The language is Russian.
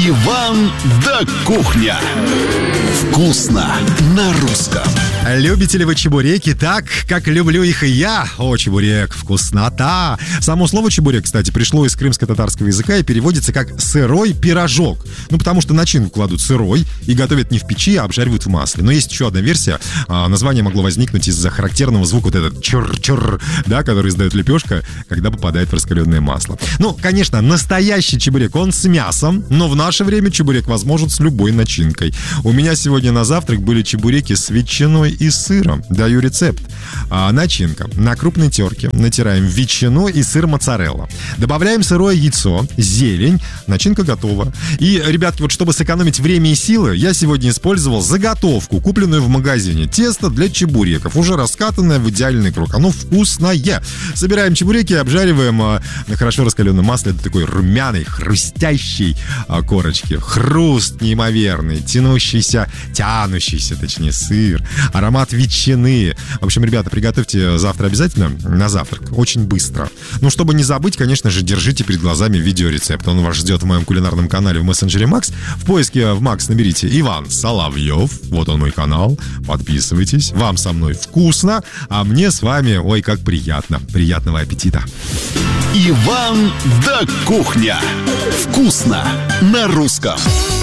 Иван да кухня. Вкусно на русском. Любите ли вы чебуреки так, как люблю их и я? О, чебурек, вкуснота! Само слово чебурек, кстати, пришло из крымско-татарского языка и переводится как «сырой пирожок». Ну, потому что начинку кладут сырой и готовят не в печи, а обжаривают в масле. Но есть еще одна версия. Название могло возникнуть из-за характерного звука вот этот чур-чур, да, который издает лепешка, когда попадает в раскаленное масло. Ну, конечно, настоящий чебурек, он с мясом, но в наше время чебурек возможен с любой начинкой. У меня сегодня на завтрак были чебуреки с ветчиной и сыром. Даю рецепт. Начинка. На крупной терке натираем ветчину и сыр моцарелла. Добавляем сырое яйцо, зелень. Начинка готова. И, ребятки, вот чтобы сэкономить время и силы, я сегодня использовал заготовку, купленную в магазине. Тесто для чебуреков, уже раскатанное в идеальный круг. Оно вкусное. Собираем чебуреки и обжариваем на хорошо раскаленном масле до такой румяной, хрустящей корочки. Хруст неимоверный, тянущийся, точнее, сыр. Аромат ветчины. В общем, ребята, приготовьте завтра обязательно на завтрак. Очень быстро. Ну, чтобы не забыть, конечно же, держите перед глазами видеорецепт. Он вас ждет в моем кулинарном канале в мессенджере Макс. В поиске в Макс наберите Иван Соловьев. Вот он мой канал. Подписывайтесь. Вам со мной вкусно, а мне с вами, ой, как приятно. Приятного аппетита. Иван да кухня. Вкусно на русском.